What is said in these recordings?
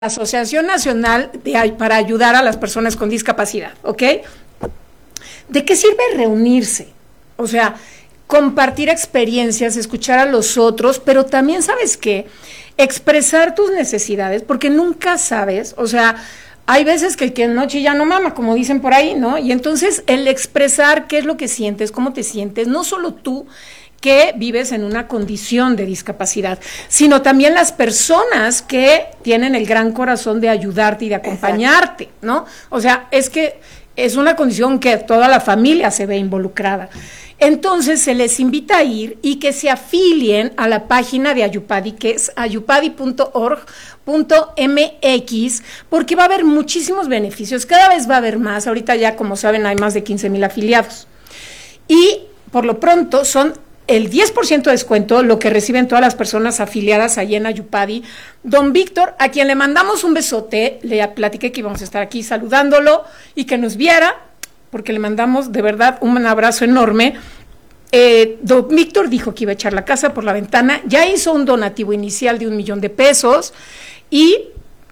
Asociación Nacional para ayudar a las personas con discapacidad, ¿ok? ¿De qué sirve reunirse? O sea, compartir experiencias, escuchar a los otros, pero también, ¿sabes qué? Expresar tus necesidades, porque nunca sabes, o sea, hay veces que el que no chilla no mama, como dicen por ahí, ¿no? Y entonces el expresar qué es lo que sientes, cómo te sientes, no solo tú, que vives en una condición de discapacidad, sino también las personas que tienen el gran corazón de ayudarte y de acompañarte, ¿no? O sea, es que es una condición que toda la familia se ve involucrada. Entonces se les invita a ir y que se afilien a la página de Ayupadi, que es ayupadi.org.mx, porque va a haber muchísimos beneficios, cada vez va a haber más, ahorita ya como saben hay más de 15,000 afiliados, y por lo pronto son el 10% de descuento, lo que reciben todas las personas afiliadas allí en Ayupadi. Don Víctor, a quien le mandamos un besote, le platiqué que íbamos a estar aquí saludándolo y que nos viera, porque le mandamos de verdad un abrazo enorme. Don Víctor dijo que iba a echar la casa por la ventana, ya hizo un donativo inicial de $1,000,000 y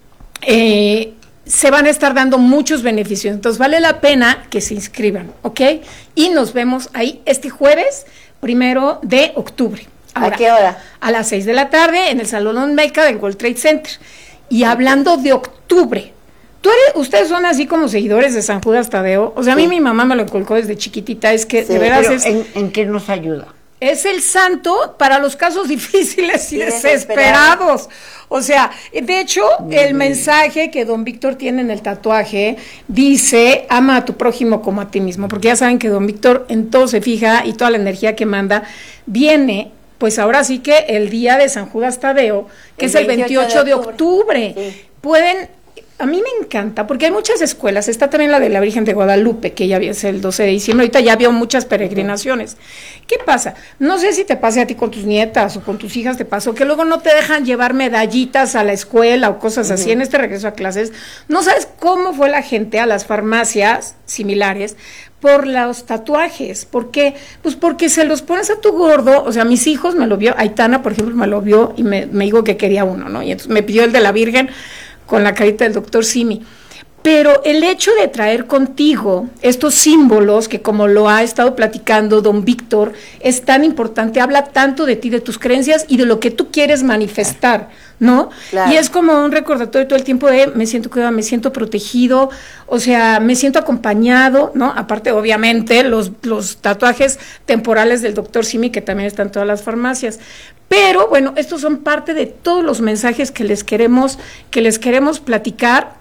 se van a estar dando muchos beneficios, entonces vale la pena que se inscriban, ¿ok? Y nos vemos ahí este jueves 1 de octubre. Ahora, ¿a qué hora? A las 6 de la tarde en el Salón Olmeca del World Trade Center. Y hablando de octubre, ustedes son así como seguidores de San Judas Tadeo, o sea, a mí mi mamá me lo inculcó desde chiquitita, es que de veras es... ¿En qué nos ayuda? Es el santo para los casos difíciles y desesperados. O sea, de hecho, el mensaje que don Víctor tiene en el tatuaje dice, ama a tu prójimo como a ti mismo, porque ya saben que don Víctor en todo se fija y toda la energía que manda viene, pues ahora sí que el día de San Judas Tadeo, que es el 28 de octubre. Sí. A mí me encanta, porque hay muchas escuelas, está también la de la Virgen de Guadalupe, que ya es el 12 de diciembre, ahorita ya vio muchas peregrinaciones. ¿Qué pasa? No sé si te pase a ti con tus nietas o con tus hijas, te pasó que luego no te dejan llevar medallitas a la escuela o cosas así en este regreso a clases. No sabes cómo fue la gente a las farmacias similares por los tatuajes. ¿Por qué? Pues porque se los pones a tu gordo, o sea, mis hijos me lo vio, Aitana, por ejemplo, me lo vio y me dijo que quería uno, ¿no? Y entonces me pidió el de la Virgen, con la carita del doctor Simi, pero el hecho de traer contigo estos símbolos, que como lo ha estado platicando don Víctor, es tan importante, habla tanto de ti, de tus creencias y de lo que tú quieres manifestar, ¿no? Claro. Y es como un recordatorio todo el tiempo de me siento cuidado, me siento protegido, o sea, me siento acompañado, ¿no? Aparte, obviamente, los tatuajes temporales del doctor Simi, que también están en todas las farmacias. Pero, bueno, estos son parte de todos los mensajes que les queremos platicar.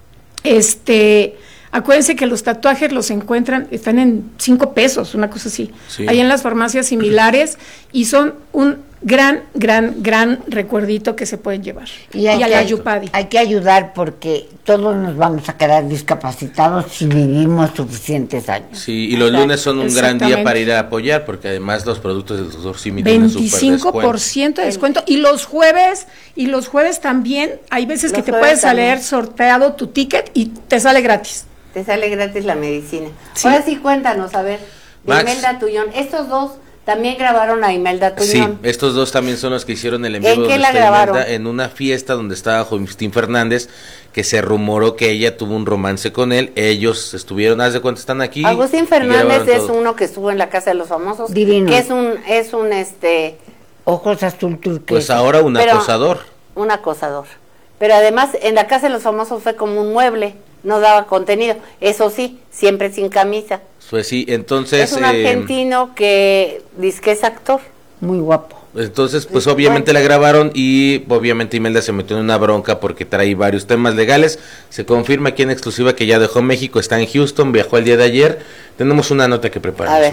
Acuérdense que los tatuajes los están en $5, una cosa así, sí. Ahí en las farmacias similares, y son un gran recuerdito que se pueden llevar. Y a la Ayupadi. Hay que ayudar porque todos nos vamos a quedar discapacitados si vivimos suficientes años. Sí, y los lunes son un gran día para ir a apoyar, porque además los productos del doctor Simi tienen 25% de descuento, y los jueves también, hay veces que te puedes salir sorteado tu ticket y te sale gratis. Te sale gratis la medicina. Sí. Ahora sí, cuéntanos, a ver, de Imelda Tuñón, estos dos también grabaron a Imelda Tuñón. Sí, estos dos también son los que hicieron el en vivo. ¿En qué la grabaron? Imelda, en una fiesta donde estaba Justín Fernández, que se rumoró que ella tuvo un romance con él. Ellos estuvieron, haz de cuenta, están aquí. Agustín Fernández es uno que estuvo en la Casa de los Famosos. Divino. Que es un ojos azul turquesa. Pues ahora un acosador. Un acosador. Pero además en la Casa de los Famosos fue como un mueble, no daba contenido. Eso sí, siempre sin camisa. Pues sí, entonces... Es un argentino que dice que es actor. Muy guapo. Entonces, pues obviamente la grabaron y obviamente Imelda se metió en una bronca porque trae varios temas legales. Se confirma aquí en exclusiva que ya dejó México, está en Houston, viajó el día de ayer. Tenemos una nota que preparar. A ver.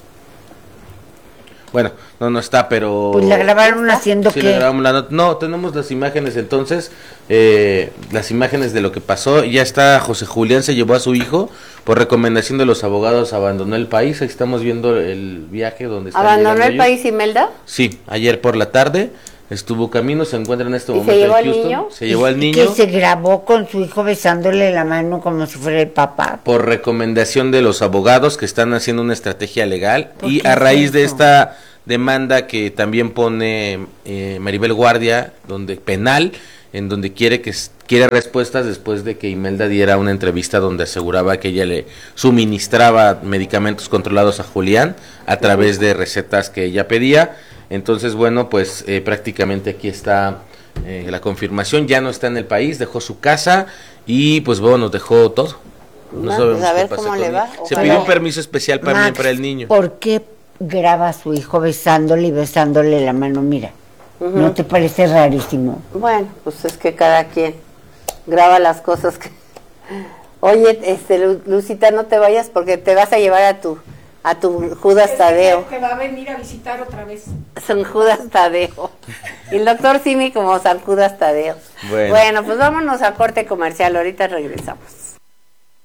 Bueno, no está, pero... Pues la grabaron haciendo sí, que... la grabamos la nota. No, tenemos las imágenes entonces, las imágenes de lo que pasó. Ya está, José Julián se llevó a su hijo, por recomendación de los abogados abandonó el país. Ahí estamos viendo el viaje donde está. ¿Abandonó el país Imelda? Sí, ayer por la tarde estuvo camino, se encuentra en este momento en Houston. Se llevó al niño. Que se grabó con su hijo besándole la mano como si fuera el papá. Por recomendación de los abogados que están haciendo una estrategia legal, y a raíz de esta demanda que también pone Maribel Guardia, donde penal, en donde quiere respuestas después de que Imelda diera una entrevista donde aseguraba que ella le suministraba medicamentos controlados a Julián a través de recetas que ella pedía. Entonces, bueno, pues prácticamente aquí está la confirmación. Ya no está en el país, dejó su casa y pues bueno, nos dejó todo. No sabemos pues a ver qué pasa cómo con le va. Se pidió un permiso especial Max, para el niño. ¿por qué graba a su hijo besándole y besándole la mano? Mira, ¿no te parece rarísimo? Bueno, pues es que cada quien graba las cosas que... Oye, Lucita, no te vayas porque te vas a llevar a tu Judas Tadeo. Que va a venir a visitar otra vez. San Judas Tadeo. Y el doctor Simi como San Judas Tadeo. Bueno, pues vámonos a corte comercial, ahorita regresamos.